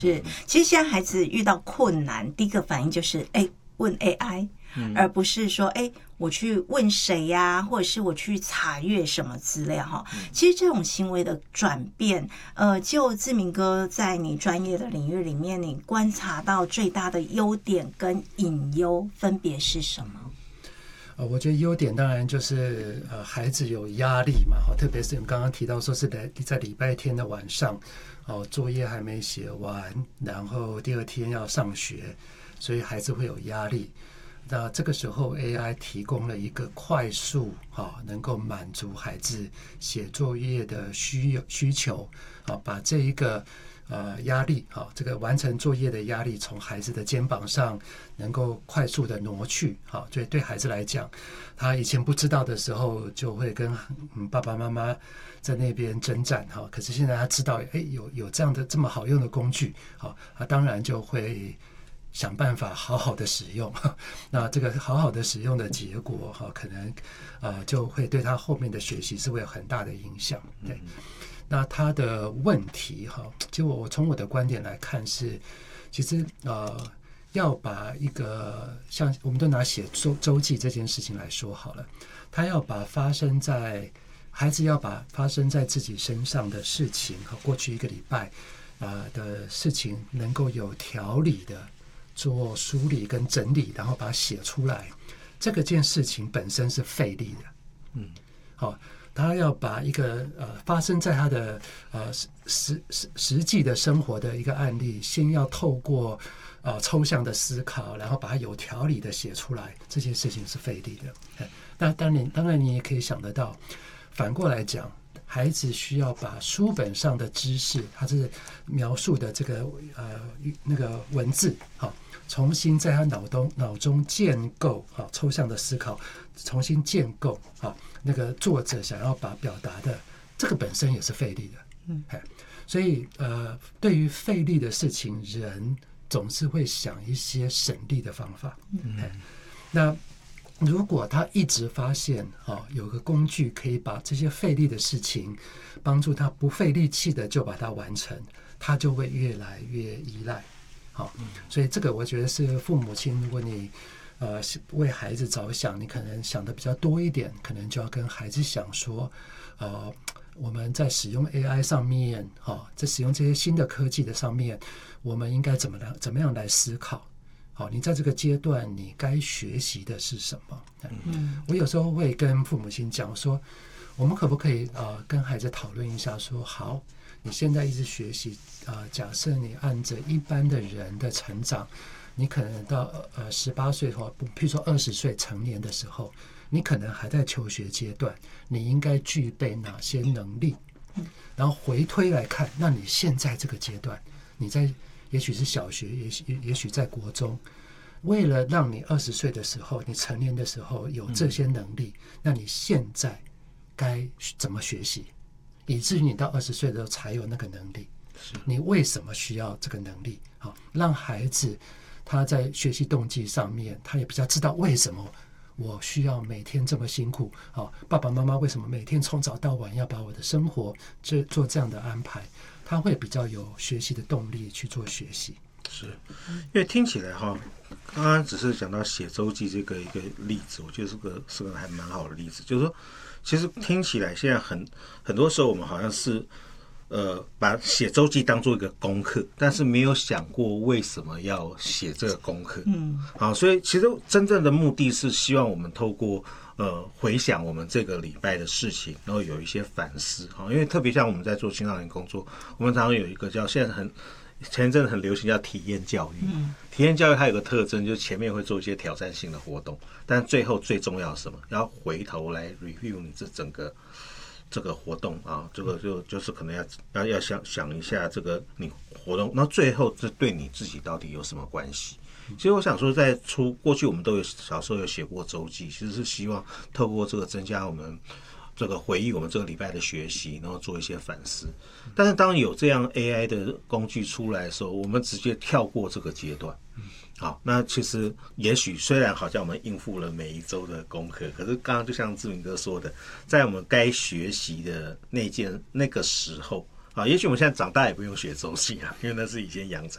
是，其实现在孩子遇到困难，第一个反应就是问 AI，而不是说我去问谁呀，或者是我去查阅什么资料哈。其实这种行为的转变，就志明哥在你专业的领域里面，你观察到最大的优点跟隐忧分别是什么？ 我觉得优点当然就是孩子有压力嘛，特别是我们刚刚提到说是在礼拜天的晚上，作业还没写完，然后第二天要上学，所以孩子会有压力。那这个时候 AI 提供了一个快速能够满足孩子写作业的需求，把这一个压力这个完成作业的压力从孩子的肩膀上能够快速的挪去，所以对孩子来讲，他以前不知道的时候就会跟爸爸妈妈在那边征战，可是现在他知道有这样的这么好用的工具，他当然就会想办法好好的使用。那这个好好的使用的结果可能就会对他后面的学习是会有很大的影响。对，那他的问题就我从我的观点来看是，其实要把一个像我们都拿写周记这件事情来说好了，他要把孩子要把发生在自己身上的事情和过去一个礼拜的事情能够有条理的做梳理跟整理，然后把它写出来，这个件事情本身是费力的。他要把一个发生在他的实际的生活的一个案例，先要透过抽象的思考，然后把它有条理的写出来，这件事情是费力的。那当然你也可以想得到，反过来讲，孩子需要把书本上的知识，他是描述的这个那个文字重新在他脑中建构抽象的思考，重新建构那个作者想要表达的，这个本身也是费力的。所以对于费力的事情，人总是会想一些省力的方法。那如果他一直发现有个工具可以把这些费力的事情帮助他不费力气的就把它完成，他就会越来越依赖。所以这个我觉得是父母亲，如果你为孩子着想，你可能想的比较多一点，可能就要跟孩子想说我们在使用 AI 上面在使用这些新的科技的上面，我们应该怎么样来思考，你在这个阶段你该学习的是什么。我有时候会跟父母亲讲说，我们可不可以跟孩子讨论一下说，好，你现在一直学习假设你按着一般的人的成长，你可能到18岁或譬如说20岁成年的时候，你可能还在求学阶段，你应该具备哪些能力，然后回推来看，那你现在这个阶段，你在也许是小学，也许在国中，为了让你20岁的时候，你成年的时候有这些能力，那你现在该怎么学习，以至于你到20岁的时候才有那个能力。你为什么需要这个能力？让孩子他在学习动机上面，他也比较知道为什么我需要每天这么辛苦。爸爸妈妈为什么每天从早到晚要把我的生活做这样的安排？他会比较有学习的动力去做学习。 是，因为听起来刚刚只是讲到写周记这个一个例子，我觉得是个还蛮好的例子，就是说，其实听起来现在很多时候我们好像是把写周记当做一个功课，但是没有想过为什么要写这个功课。所以其实真正的目的是希望我们透过回想我们这个礼拜的事情，然后有一些反思。因为特别像我们在做青少年工作，我们常常有一个叫现在前一阵很流行叫体验教育。体验教育它有个特征，就是前面会做一些挑战性的活动，但最后最重要是什么？要回头来 review 你整个这个活动这个就是可能要想一下这个你活动，那最后这对你自己到底有什么关系？其实我想说，过去我们都有小时候有写过周记，其实是希望透过这个增加我们这个回忆我们这个礼拜的学习，然后做一些反思。但是当有这样 AI 的工具出来的时候，我们直接跳过这个阶段。好，那其实也许虽然好像我们应付了每一周的功课，可是刚刚就像志明哥说的，在我们该学习的那个时候也许我们现在长大也不用写周记因为那是以前养成